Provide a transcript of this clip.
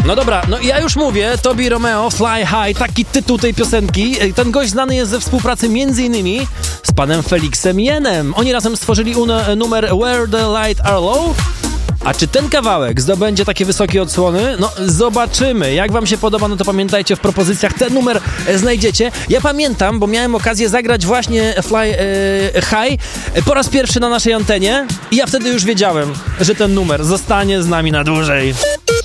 No dobra, no ja już mówię, Tobi Romeo, Fly High, taki tytuł tej piosenki. Ten gość znany jest ze współpracy m.in. z panem Felixem Jenem. Oni razem stworzyli numer Where the Light Are Low. A czy ten kawałek zdobędzie takie wysokie odsłony? No zobaczymy. Jak wam się podoba, no to pamiętajcie, w propozycjach ten numer znajdziecie. Ja pamiętam, bo miałem okazję zagrać właśnie Fly High po raz pierwszy na naszej antenie i ja wtedy już wiedziałem, że ten numer zostanie z nami na dłużej.